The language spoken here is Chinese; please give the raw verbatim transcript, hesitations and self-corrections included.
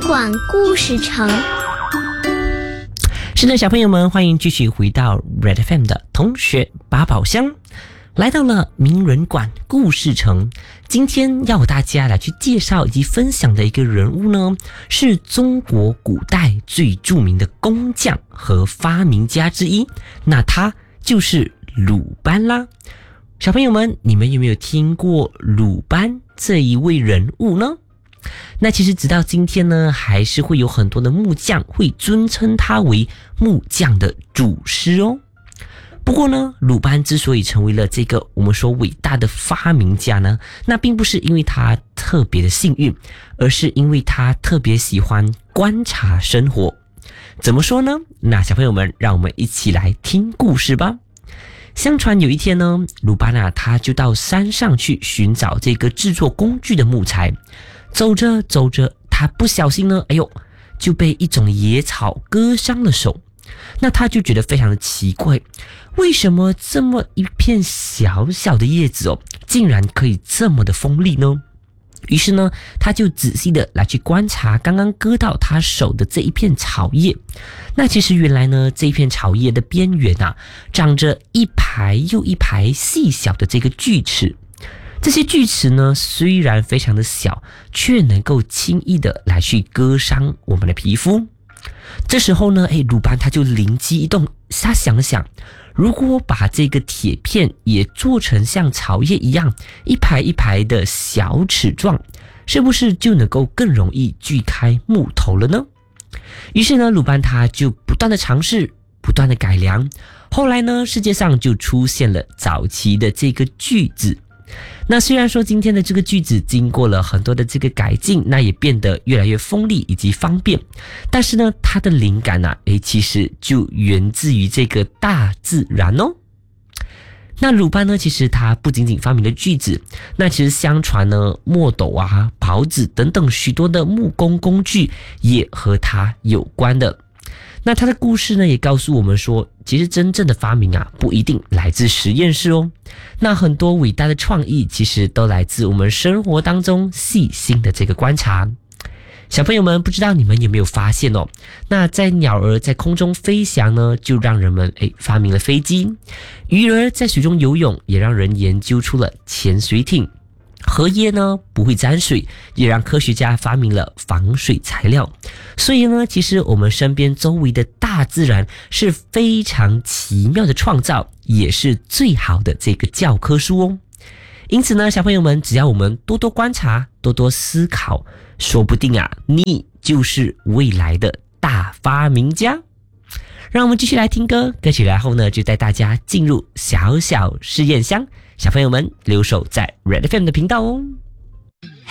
馆故事城。 是的，小朋友们，欢迎继续回到 Red F M 的同学八宝箱，来到了名人馆故事城。今天要和大家来去介绍以及分享的一个人物呢，是中国古代最著名的工匠和发明家之一，那他就是鲁班啦。小朋友们，你们有没有听过鲁班这一位人物呢？那其实直到今天呢，还是会有很多的木匠会尊称他为木匠的祖师哦。不过呢，鲁班之所以成为了这个我们说伟大的发明家呢，那并不是因为他特别的幸运，而是因为他特别喜欢观察生活。怎么说呢？那小朋友们，让我们一起来听故事吧。相传有一天呢，鲁班啊，他就到山上去寻找这个制作工具的木材。走着走着，他不小心呢，哎呦，就被一种野草割伤了手。那他就觉得非常的奇怪，为什么这么一片小小的叶子哦，竟然可以这么的锋利呢？于是呢，他就仔细的来去观察刚刚割到他手的这一片草叶。那其实原来呢，这一片草叶的边缘啊，长着一排又一排细小的这个锯齿。这些锯齿呢，虽然非常的小，却能够轻易的来去割伤我们的皮肤。这时候呢，哎，鲁班他就灵机一动，他想了想，如果我把这个铁片也做成像草叶一样一排一排的小齿状，是不是就能够更容易锯开木头了呢？于是呢，鲁班他就不断的尝试，不断的改良。后来呢，世界上就出现了早期的这个锯子。那虽然说今天的这个锯子经过了很多的这个改进，那也变得越来越锋利以及方便，但是呢，它的灵感啊，诶，其实就源自于这个大自然哦。那鲁班呢，其实他不仅仅发明了锯子，那其实相传呢，墨斗啊、刨子等等许多的木工工具也和他有关的。那他的故事呢，也告诉我们说，其实真正的发明啊，不一定来自实验室哦。那很多伟大的创意，其实都来自我们生活当中细心的这个观察。小朋友们，不知道你们有没有发现哦？那在鸟儿在空中飞翔呢，就让人们诶发明了飞机；鱼儿在水中游泳，也让人研究出了潜水艇。荷叶呢不会沾水，也让科学家发明了防水材料。所以呢，其实我们身边周围的大自然是非常奇妙的创造，也是最好的这个教科书哦。因此呢，小朋友们，只要我们多多观察，多多思考，说不定啊，你就是未来的大发明家。让我们继续来听歌，歌曲来后呢，就带大家进入小小试验箱。小朋友们，留守在 Red F M 的频道哦。